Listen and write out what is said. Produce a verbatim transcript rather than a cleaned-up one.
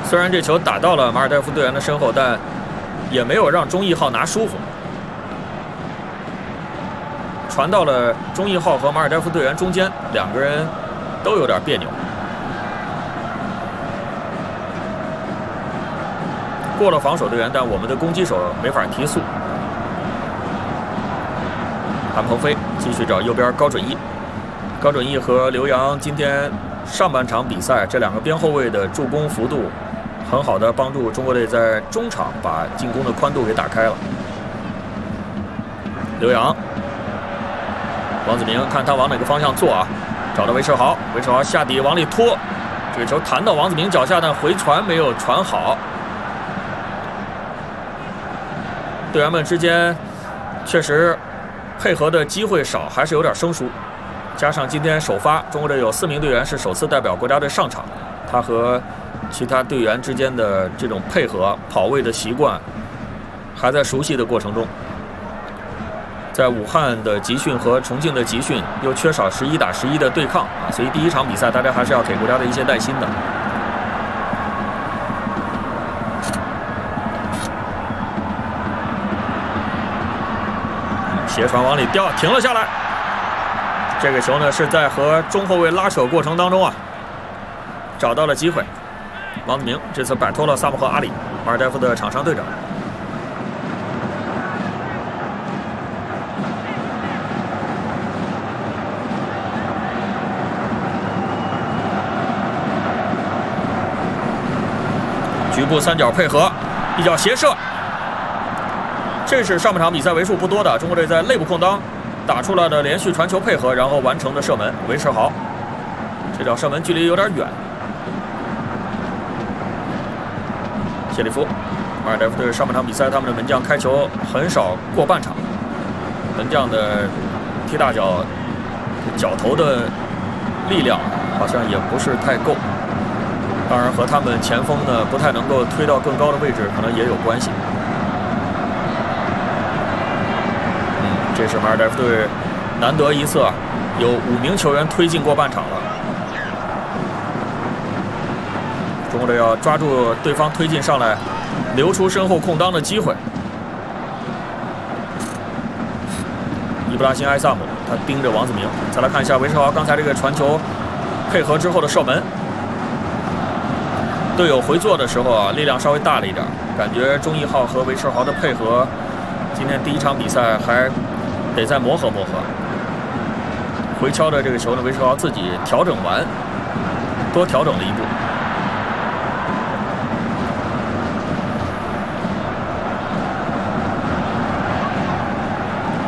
虽然这球打到了马尔代夫队员的身后，但也没有让钟义浩拿舒服，传到了钟义浩和马尔代夫队员中间，两个人都有点别扭。过了防守队员，但我们的攻击手没法提速。韩鹏飞继续找右边高准翼，高准翼和刘洋今天上半场比赛这两个边后卫的助攻幅度，很好的帮助中国队在中场把进攻的宽度给打开了。刘洋，王子明看他往哪个方向做啊？找到韦世豪，韦世豪下底往里拖，这个球弹到王子明脚下，但回传没有传好。队员们之间确实配合的机会少，还是有点生疏。加上今天首发，中国队有四名队员是首次代表国家队上场，他和其他队员之间的这种配合、跑位的习惯，还在熟悉的过程中。在武汉的集训和重庆的集训又缺少十一打十一的对抗啊，所以第一场比赛大家还是要给国家队一些耐心的。斜传往里掉，停了下来。这个球呢是在和中后卫拉扯过程当中啊，找到了机会。王子明这次摆脱了萨姆赫阿里，马尔代夫的场上队长。局部三角配合，一脚斜射。这是上半场比赛为数不多的中国队在内部空当打出来的连续传球配合，然后完成的射门。韦世豪，这脚射门距离有点远。谢里夫，马尔代夫队上半场比赛他们的门将开球很少过半场，门将的踢大脚脚头的力量好像也不是太够，当然和他们前锋呢不太能够推到更高的位置可能也有关系。这是马尔代夫队难得一次啊，有五名球员推进过半场了。中国队要抓住对方推进上来，留出身后空当的机会。伊布拉辛·埃萨姆，他盯着王子明。再来看一下韦世豪刚才这个传球配合之后的射门。队友回做的时候啊，力量稍微大了一点，感觉钟义浩和韦世豪的配合，今天第一场比赛还得再磨合磨合。回敲的这个球呢，韦世豪自己调整完，多调整了一步。